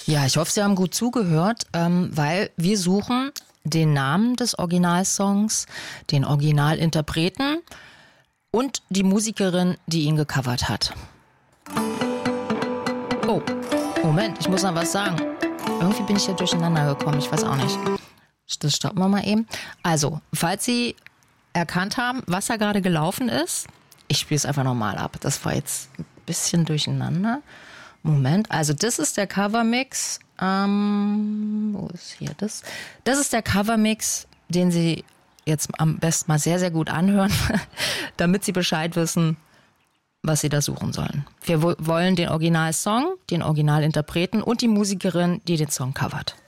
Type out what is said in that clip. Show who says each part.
Speaker 1: Ja, ich hoffe, Sie haben gut zugehört, weil wir suchen den Namen des Originalsongs, den Originalinterpreten und die Musikerin, die ihn gecovert hat. Oh, Moment, ich muss noch was sagen. Irgendwie bin ich hier durcheinander gekommen, ich weiß auch nicht. Das stoppen wir mal eben. Also, falls Sie erkannt haben, was da gerade gelaufen ist, ich spiele es einfach nochmal ab. Das war jetzt ein bisschen durcheinander. Moment, also das ist der Covermix. Wo ist hier das? Das ist der Covermix, den Sie jetzt am besten mal sehr, sehr gut anhören, damit Sie Bescheid wissen, was Sie da suchen sollen. Wir wollen den Originalsong, den Originalinterpreten und die Musikerin, die den Song covert.